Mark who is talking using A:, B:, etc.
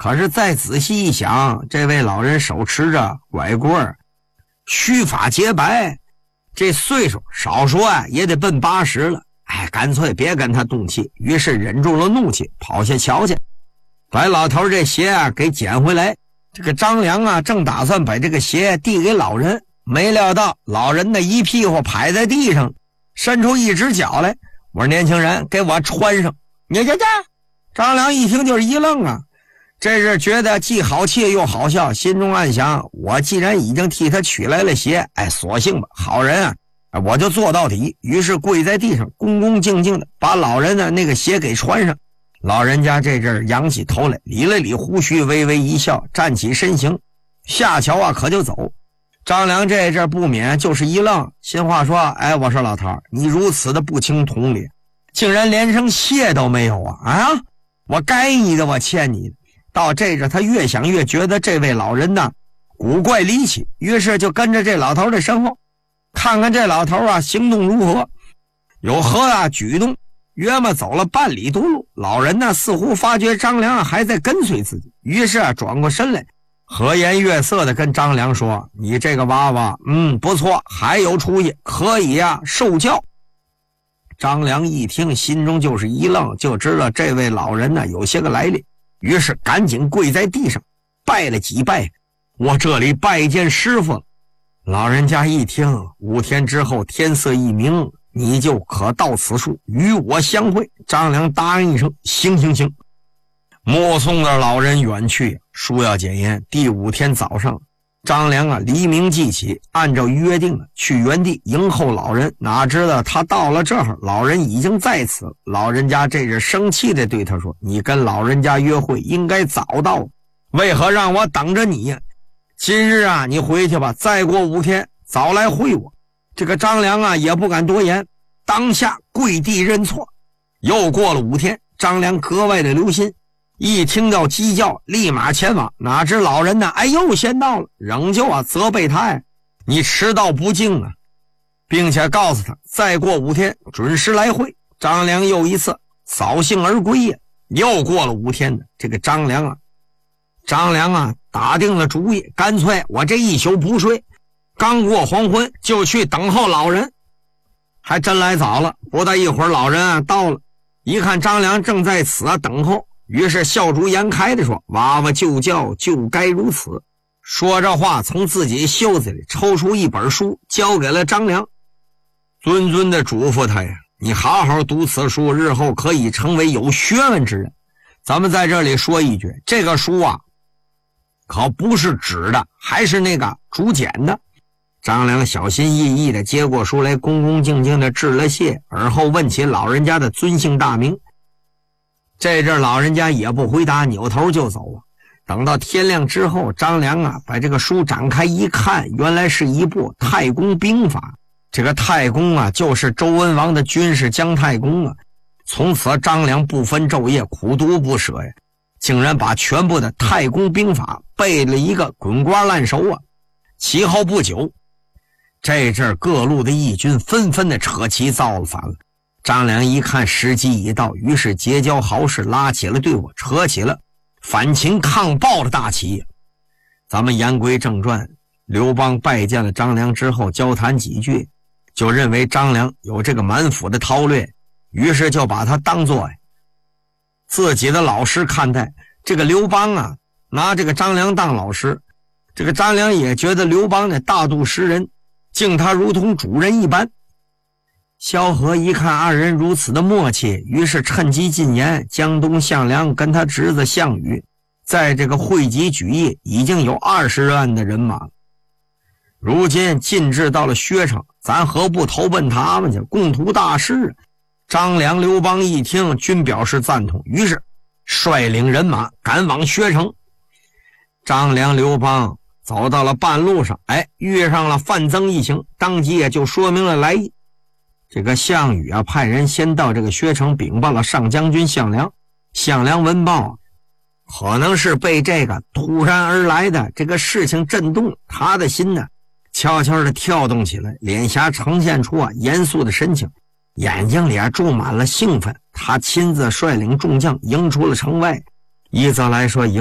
A: 可是再仔细一想，这位老人手持着拐棍，须发洁白，这岁数少说也得奔80了。干脆别跟他动气，于是忍住了怒气，跑下瞧去，把老头这鞋给捡回来。这个张良正打算把这个鞋递给老人，没料到老人的一屁股拍在地上，伸出一只脚来，我说年轻人，给我穿上。你这张良一听就是一愣啊，这是觉得既好气又好笑，心中暗想，我既然已经替他取来了鞋，索性吧，好人我就做到底。于是跪在地上，恭恭敬敬的把老人的那个鞋给穿上。老人家这阵仰起头来，理了理胡须，微微一笑，站起身形，下桥可就走。张良这阵不免就是一愣，心话说，我说老头，你如此的不清同理，竟然连声谢都没有我该你的，我欠你的。到这阵他越想越觉得这位老人古怪离奇，于是就跟着这老头的身后，看看这老头行动如何，有何举动。约么走了半里多路，老人似乎发觉张良还在跟随自己，于是转过身来，和颜悦色的跟张良说，你这个娃娃不错，还有出息，可以受教。张良一听，心中就是一愣，就知道这位老人有些个来历，于是赶紧跪在地上拜了几拜，我这里拜见师傅了。老人家一听，5天之后天色一明，你就可到此处与我相会。张良答应一声，行。目送着老人远去。书要简言，第5天早上，张良黎明即起，按照约定去原地迎候老人。哪知道他到了这儿，老人已经在此。老人家这是生气的对他说，你跟老人家约会应该早到，为何让我等着你？今日你回去吧，再过5天早来会我。这个张良也不敢多言，当下跪地认错。又过了5天，张良格外的留心，一听到鸡叫立马前往。哪知老人又先到了，仍旧责备他你迟到不敬并且告诉他再过5天准时来会。张良又一次扫兴而归又过了5天这个张良打定了主意，干脆我这一宿不睡，刚过黄昏就去等候老人。还真来早了，不大一会儿老人到了，一看张良正在此等候，于是笑逐颜开的说，娃娃就叫就该如此。说这话，从自己袖子里抽出一本书交给了张良，谆谆的嘱咐他你好好读此书，日后可以成为有学问之人。咱们在这里说一句，这个书可不是纸的，还是那个竹简的。张良小心翼翼地接过书来，恭恭敬敬地致了谢，而后问起老人家的尊姓大名。这阵老人家也不回答，扭头就走等到天亮之后，张良把这个书展开一看，原来是一部太公兵法。这个太公就是周文王的军师姜太公从此张良不分昼夜，苦读不舍竟然把全部的太公兵法背了一个滚瓜烂熟其后不久，这阵各路的义军纷纷的扯旗造反了。张良一看时机已到，于是结交豪士，拉起了队伍，扯起了反秦抗暴的大旗。咱们言归正传，刘邦拜见了张良之后，交谈几句，就认为张良有这个满腹的韬略，于是就把他当作自己的老师看待。这个刘邦拿这个张良当老师，这个张良也觉得刘邦大度识人，敬他如同主人一般。萧何一看二人如此的默契，于是趁机进言，江东项梁跟他侄子项羽在这个会稽举义已经有20万的人马，如今进至到了薛城，咱何不投奔他们去，共图大事张良、刘邦一听，均表示赞同，于是率领人马赶往薛城。张良、刘邦走到了半路上，遇上了范增一行，当即也就说明了来意。这个项羽派人先到这个薛城禀报了上将军项梁。项梁闻报，可能是被这个突然而来的这个事情震动，他的心悄悄地跳动起来，脸颊呈现出严肃的神情，眼睛里注满了兴奋。他亲自率领众将迎出了城外，一则来说